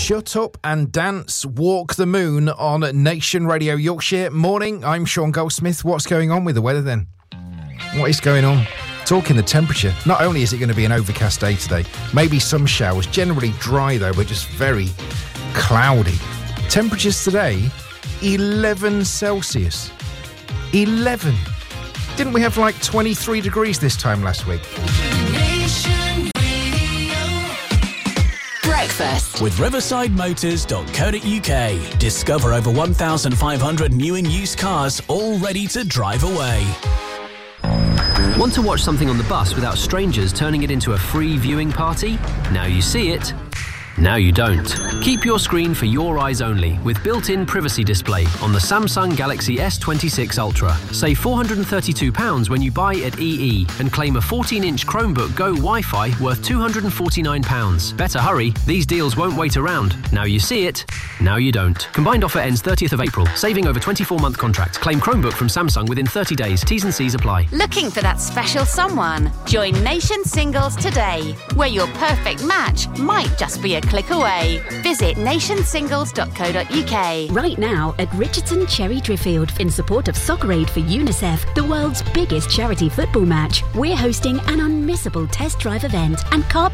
Shut Up and Dance, Walk the Moon on Nation Radio Yorkshire. Morning, I'm Sean Goldsmith. What's going on with the weather then? What is going on? Talking the temperature. Not only is it going to be an overcast day today, maybe some showers. Generally dry though, but just very cloudy. Temperatures today, 11 Celsius. 11. Didn't we have like 23 degrees this time last week? Breakfast with riverside-motors.co.uk. Discover over 1,500 new and used cars all ready to drive away. Want to watch something on the bus without strangers turning it into a free viewing party? Now you see it. Now you don't. Keep your screen for your eyes only with built-in privacy display on the Samsung Galaxy S26 Ultra. Save £432 when you buy at EE and claim a 14-inch Chromebook Go Wi-Fi worth £249. Better hurry, these deals won't wait around. Now you see it, now you don't. Combined offer ends 30th of April. Saving over 24-month contract. Claim Chromebook from Samsung within 30 days. T's and C's apply. Looking for that special someone? Join Nation Singles today, where your perfect match might just be a click away. Visit nationsingles.co.uk. Right now at Richardson Cherry Driffield, in support of Soccer Aid for UNICEF, the world's biggest charity football match, we're hosting an unmissable test drive event and car